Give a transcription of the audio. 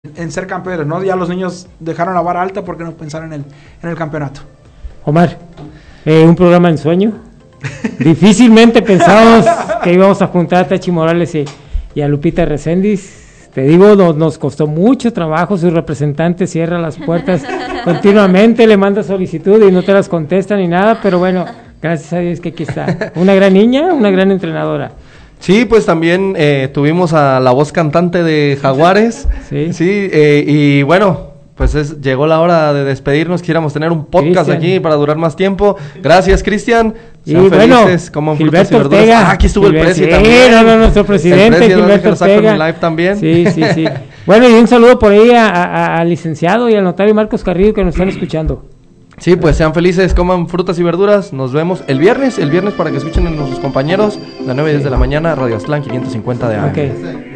en ser campeones, ¿no? Ya los niños dejaron la vara alta porque no pensaron en el campeonato. Omar, un programa en sueño. Difícilmente pensábamos que íbamos a juntar a Tachi Morales y a Lupita Reséndiz. Te digo, nos costó mucho trabajo, su representante cierra las puertas continuamente, le manda solicitud y no te las contesta ni nada, pero bueno, gracias a Dios que aquí está. Una gran niña, una gran entrenadora. Sí, pues también tuvimos a la voz cantante de Jaguares. Sí, y bueno, pues llegó la hora de despedirnos. Quisiéramos tener un podcast aquí para durar más tiempo. Gracias, Cristian. Y bueno, Gilberto Ortega. Aquí estuvo el presidente también. No, nuestro presidente, Gilberto Ortega. Live también. Sí. Bueno, y un saludo por ahí al licenciado y al notario Marcos Carrillo que nos están escuchando. Sí, pues sean felices, coman frutas y verduras. Nos vemos el viernes para que escuchen a nuestros compañeros, de 9 a 10 de la mañana, Radio Aztlán 550 de AM. Okay.